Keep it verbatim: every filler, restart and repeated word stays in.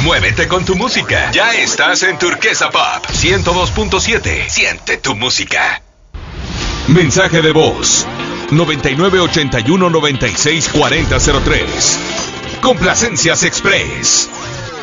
Muévete con tu música. Ya estás en Turquesa Pop ciento dos punto siete. Siente tu música. Mensaje de voz noventa y nueve ochenta y uno noventa y seis cuarenta cero tres. Complacencias Express.